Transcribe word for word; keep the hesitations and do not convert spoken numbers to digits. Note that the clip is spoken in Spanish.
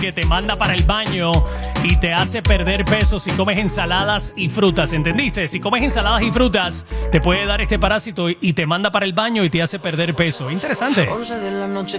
que te manda para el baño y te hace perder peso si comes ensaladas y frutas, ¿entendiste? Si comes ensaladas y frutas, te puede dar este parásito y te manda para el baño y te hace perder peso. Interesante. once de la noche